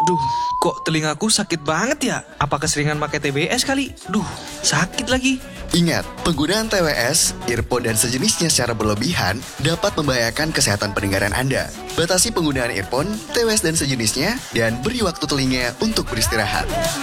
Duh, kok telingaku sakit banget ya? Apa keseringan pakai TWS kali? Duh, sakit lagi. Ingat, penggunaan TWS, earphone dan sejenisnya secara berlebihan dapat membahayakan kesehatan pendengaran Anda. Batasi penggunaan earphone, TWS dan sejenisnya, dan beri waktu telinga untuk beristirahat.